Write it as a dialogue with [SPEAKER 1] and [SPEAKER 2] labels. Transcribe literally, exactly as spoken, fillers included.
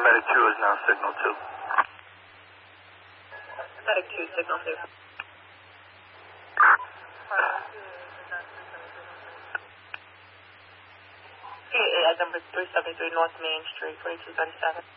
[SPEAKER 1] Medic two is now signal two.
[SPEAKER 2] Medic two, signal two. P A number three seventy-three North Main Street, forty-two thirty-seven.